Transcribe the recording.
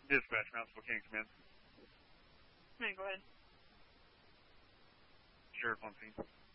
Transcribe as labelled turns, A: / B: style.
A: Dispatch, Mount Spokane Command.
B: Hey, go ahead.
A: Sheriff on scene.